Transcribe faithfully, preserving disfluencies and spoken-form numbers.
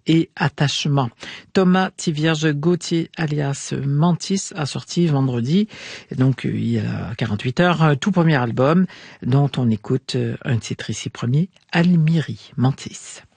et attachement. Thomas Tivierge Gauthier alias Mantis a sorti vendredi, donc il y a quarante-huit heures, un tout premier album dont on écoute un titre ici premier, Almiri Mantis.